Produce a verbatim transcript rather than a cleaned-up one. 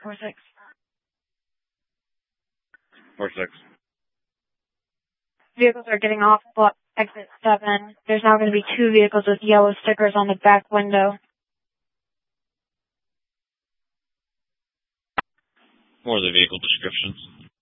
four six. four six. Vehicles are getting off block exit seven. There's now going to be two vehicles with yellow stickers on the back window. What are the vehicle descriptions?